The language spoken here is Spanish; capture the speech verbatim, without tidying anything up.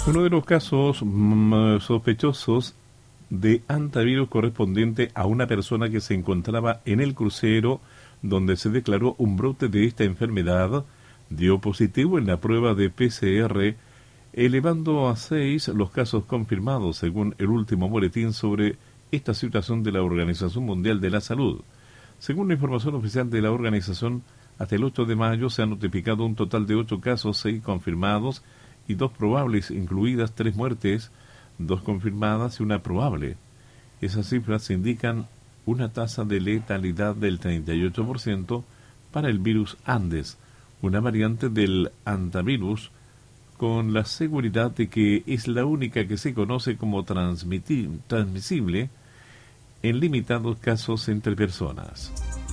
Uno de los casos mm, sospechosos de antivirus correspondiente a una persona que se encontraba en el crucero donde se declaró un brote de esta enfermedad dio positivo en la prueba de P C R, elevando a seis los casos confirmados según el último boletín sobre esta situación de la Organización Mundial de la Salud. Según la información oficial de la organización, hasta el ocho de mayo se han notificado un total de ocho casos, seis confirmados y dos probables, incluidas tres muertes, dos confirmadas y una probable. Esas cifras indican una tasa de letalidad del treinta y ocho por ciento para el virus Andes, una variante del hantavirus, con la seguridad de que es la única que se conoce como transmisible en limitados casos entre personas.